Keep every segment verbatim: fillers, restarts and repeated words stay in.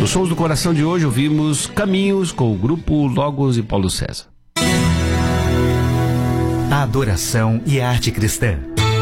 Nos Sons do Coração de hoje ouvimos Caminhos com o grupo Logos e Paulo César. A adoração e a arte cristã.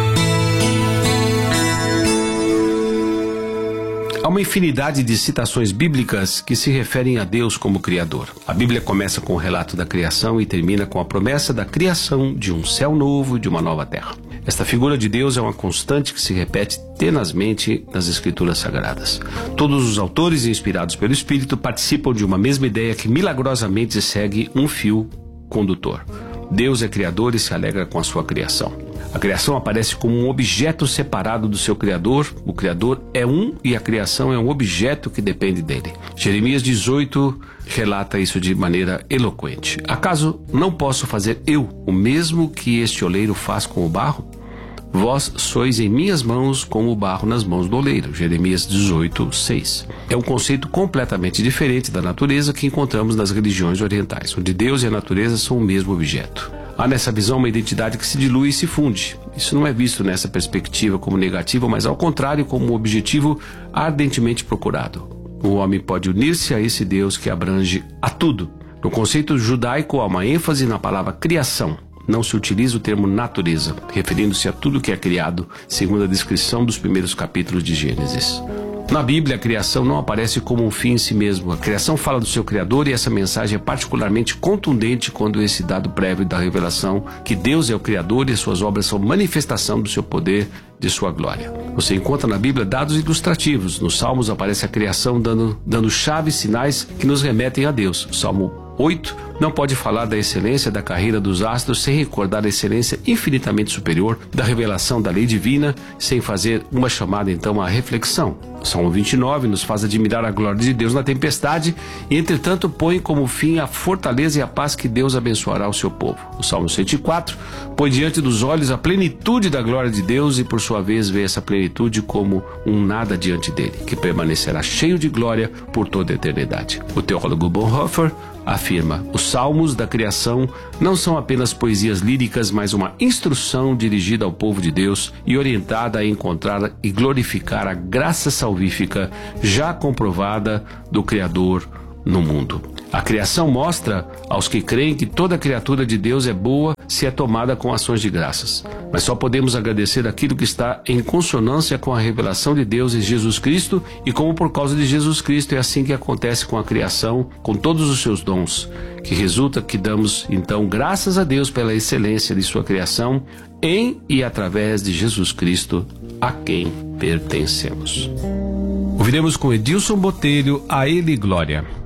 Há uma infinidade de citações bíblicas que se referem a Deus como Criador. A Bíblia começa com o relato da criação e termina com a promessa da criação de um céu novo e de uma nova terra. Esta figura de Deus é uma constante que se repete tenazmente nas Escrituras Sagradas. Todos os autores inspirados pelo Espírito participam de uma mesma ideia que milagrosamente segue um fio condutor. Deus é Criador e se alegra com a sua criação. A criação aparece como um objeto separado do seu Criador. O Criador é um e a criação é um objeto que depende dele. Jeremias dezoito relata isso de maneira eloquente. Acaso não posso fazer eu o mesmo que este oleiro faz com o barro? Vós sois em minhas mãos como o barro nas mãos do oleiro. Jeremias dezoito, seis. É um conceito completamente diferente da natureza que encontramos nas religiões orientais, onde Deus e a natureza são o mesmo objeto. Há nessa visão uma identidade que se dilui e se funde. Isso não é visto nessa perspectiva como negativa, mas ao contrário como um objetivo ardentemente procurado. O homem pode unir-se a esse Deus que abrange a tudo. No conceito judaico há uma ênfase na palavra criação. Não se utiliza o termo natureza, referindo-se a tudo que é criado, segundo a descrição dos primeiros capítulos de Gênesis. Na Bíblia, a criação não aparece como um fim em si mesmo. A criação fala do seu Criador e essa mensagem é particularmente contundente quando esse dado prévio da revelação que Deus é o Criador e as suas obras são manifestação do seu poder, de sua glória. Você encontra na Bíblia dados ilustrativos. Nos Salmos aparece a criação dando, dando chaves, sinais que nos remetem a Deus. Salmo oito não pode falar da excelência da carreira dos astros sem recordar a excelência infinitamente superior da revelação da lei divina, sem fazer uma chamada então à reflexão. O Salmo vinte e nove nos faz admirar a glória de Deus na tempestade e entretanto põe como fim a fortaleza e a paz que Deus abençoará o seu povo. O Salmo cento e quatro põe diante dos olhos a plenitude da glória de Deus e por sua vez vê essa plenitude como um nada diante dele, que permanecerá cheio de glória por toda a eternidade. O teólogo Bonhoeffer afirma: os salmos da criação não são apenas poesias líricas, mas uma instrução dirigida ao povo de Deus e orientada a encontrar e glorificar a graça salvífica já comprovada do Criador no mundo. A criação mostra aos que creem que toda criatura de Deus é boa se é tomada com ações de graças. Mas só podemos agradecer aquilo que está em consonância com a revelação de Deus em Jesus Cristo, e como por causa de Jesus Cristo é assim que acontece com a criação, com todos os seus dons, que resulta que damos então graças a Deus pela excelência de sua criação em e através de Jesus Cristo, a quem pertencemos. Ouviremos com Edilson Botelho, A Ele Glória.